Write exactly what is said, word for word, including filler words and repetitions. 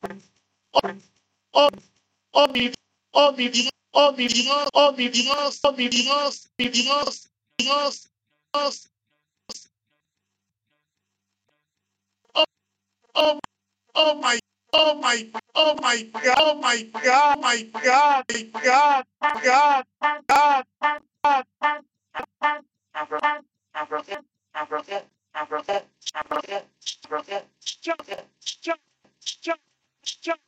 Oh, oh, mi, oh, mi, Dios, oh, mi Dios, oh, mi Dios, oh, mi Dios, mi Dios, Dios, Dios, oh, oh, oh my, oh my, oh my God, oh my God, my God, my God, God, God, God.